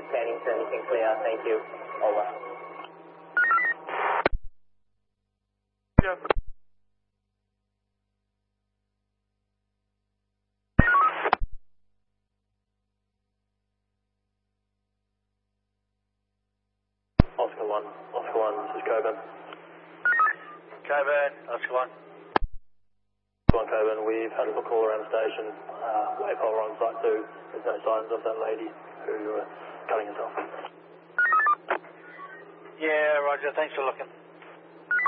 Scanning to anything clear, thank you. Over. Yep. Oscar 1, this is Coburn. Coburn, Oscar 1. Coburn, we've had a look all around the station. Wave holder on site too. There's no signs of that lady who cutting herself. Yeah, Roger, thanks for looking.